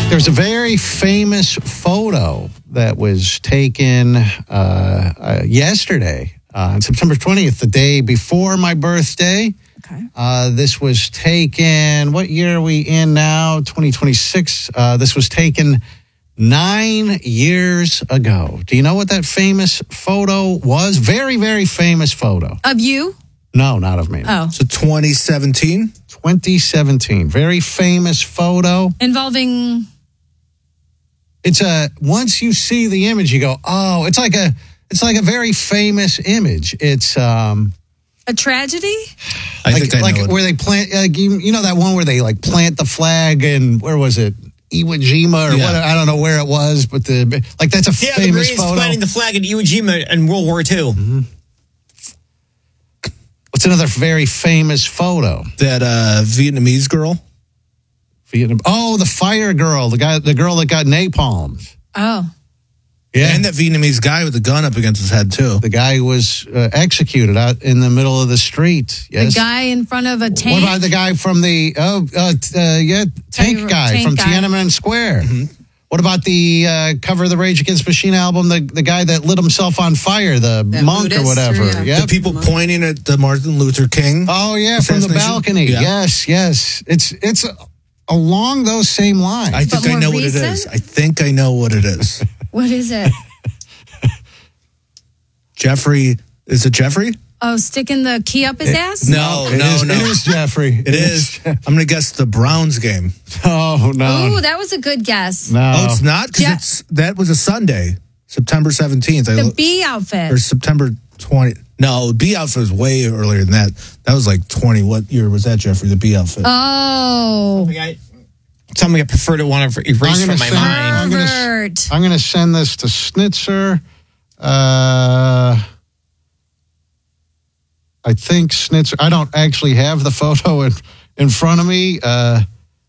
There's a very famous photo that was taken yesterday on September 20th, the day before my birthday. Okay. This was taken, what year are we in now? 2026. This was taken 9 years ago. Do you know what that famous photo was? Very, very famous photo. Of you? No, not of me. Oh. So 2017? 2017. Very famous photo. Involving... It's once you see the image, you go, oh, it's like a very famous image. It's a tragedy? I think I know it. Where they plant, you know that one where they like plant the flag and where was it? Iwo Jima or what? I don't know where it was, but that's a famous the Marines photo. planting the flag in Iwo Jima in World War II. Mm-hmm. What's another very famous photo? That Vietnamese girl? Oh, the fire girl, the girl that got napalmed. Oh. Yeah. And that Vietnamese guy with the gun up against his head, too. The guy was executed out in the middle of the street. Yes. The guy in front of a tank? What about the guy from the tank guy from Tiananmen Square? Mm-hmm. What about the cover of the Rage Against Machine album, the guy that lit himself on fire, the monk Buddhist, or whatever? yeah. Yep. The people pointing at the Martin Luther King. Oh, yeah, from the balcony. Yeah. Yes. It's along those same lines. I think I know what it is. I think I know what it is. What is it? Jeffrey. Is it Jeffrey? Oh, sticking the key up his ass? No. It is Jeffrey. It is. I'm going to guess the Browns game. Oh, no. Ooh, that was a good guess. No. Oh, it's not? Because that was a Sunday, September 17th. The B outfit. Or September 20. No, the B outfit was way earlier than that. That was like 20. What year was that, Jeffrey, the B outfit? Oh. Something I prefer to want to erase from my mind. I'm going to send this to Snitzer. I think Snitzer. I don't actually have the photo in front of me. 20.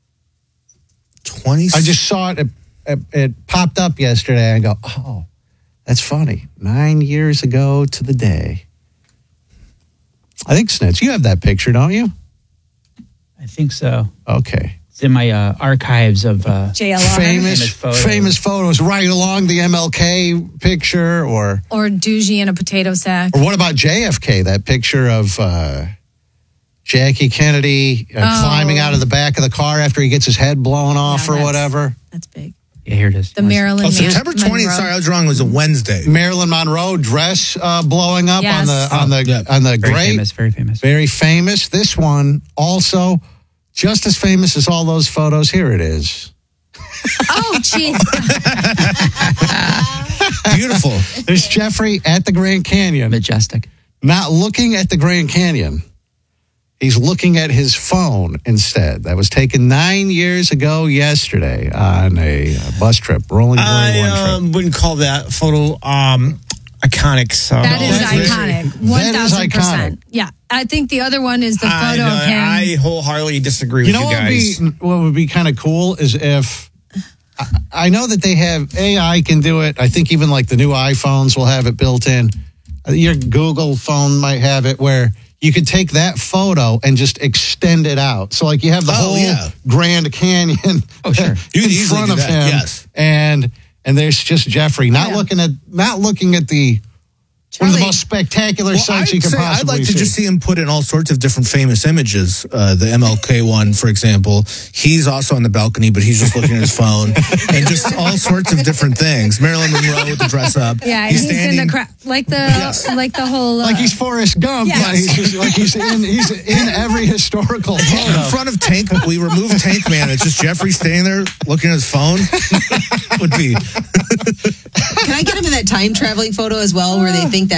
I just saw it. It popped up yesterday. I go, oh, that's funny. 9 years ago to the day. I think Snitz, you have that picture, don't you? I think so. Okay. It's in my archives of JLR. Famous photos right along the MLK picture or Doogie in a potato sack. Or what about JFK, that picture of Jackie Kennedy climbing out of the back of the car after he gets his head blown off or whatever? That's big. Yeah, here it is. The Marilyn Monroe. September 20th, sorry, I was wrong, it was a Wednesday. Marilyn Monroe dress blowing up on the Very grate. famous, very famous. Very famous. This one also just as famous as all those photos. Here it is. Oh, jeez. Beautiful. There's Jeffrey at the Grand Canyon. Majestic. Not looking at the Grand Canyon. He's looking at his phone instead. That was taken 9 years ago yesterday on a bus trip, Rolling Glory One trip. Wouldn't call that photo iconic. So That is iconic. 1,000%. iconic. Yeah. I think the other one is the photo of him. I wholeheartedly disagree with you guys. What would be kind of cool is if I know that they have AI can do it. I think even like the new iPhones will have it built in. Your Google phone might have it where you could take that photo and just extend it out. So like you have the whole Grand Canyon You in front of him. Yes. And there's just Jeffrey not looking at the one of the most spectacular sights you can possibly see. I'd like to just see him put in all sorts of different famous images. The MLK one, for example. He's also on the balcony, but he's just looking at his phone. And just all sorts of different things. Marilyn Monroe with the dress up. Yeah, he's in the crowd. Like the whole... like he's Forrest Gump. Yes. Like he's in every historical photo. In front of Tank, we remove Tank Man. It's just Jeffrey standing there looking at his phone. Would be. Can I get him in that time traveling photo as well, where they think that